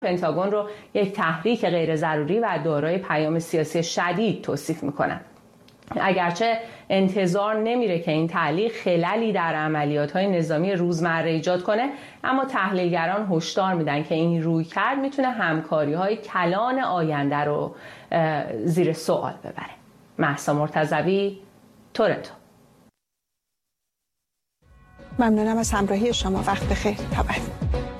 پنتاگون رو یک تحریک غیر ضروری و دارای پیام سیاسی شدید توصیف میکنن. اگرچه انتظار نمیره که این تعلیق خللی در عملیات‌های نظامی روزمره ایجاد کنه، اما تحلیلگران هشدار میدن که این رویکرد میتونه همکاری‌های کلان آینده رو زیر سوال ببره. مهسا مرتضوی، تورنتو. ممنونم از همراهی شما. وقت بخیر. تا بعد.